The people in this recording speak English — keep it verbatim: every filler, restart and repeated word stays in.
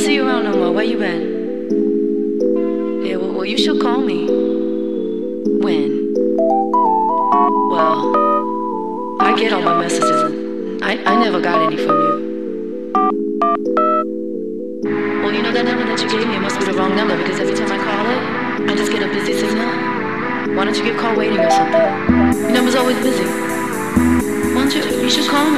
see you around no more. Where you been? Yeah, well, well, you should call me. When? Well, I get all my messages and I, I never got any from you. Well, you know that number that you gave me, it must be the wrong number because every time I call it, I just get a busy signal. Why don't you get call waiting or something? Your number's always busy. Why don't you, you should call me.